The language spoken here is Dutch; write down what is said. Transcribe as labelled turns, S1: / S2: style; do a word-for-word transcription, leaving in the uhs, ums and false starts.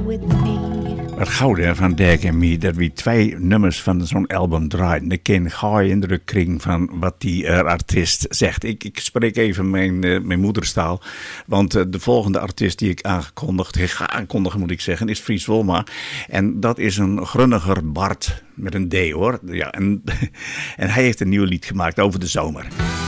S1: with me.
S2: Het gouden van Dirk en mij, dat we twee nummers van zo'n album draaien. Ik kan geen indruk krijgen van wat die uh, artiest zegt. Ik, ik spreek even mijn, uh, mijn moederstaal. Want uh, de volgende artiest die ik aangekondigd, ik ga aankondigen moet ik zeggen, is Fries Wolma. En dat is een grunniger Bart met een D hoor. Ja, en, en hij heeft een nieuw lied gemaakt over de zomer.